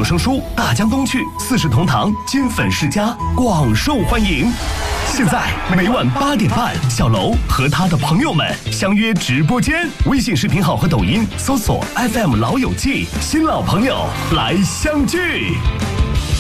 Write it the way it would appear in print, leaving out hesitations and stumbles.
有声书《大江东去》四世同堂金粉世家广受欢迎。现在每晚8点半，小楼和他的朋友们相约直播间，微信视频号和抖音搜索 FM 老友记，新老朋友来相聚。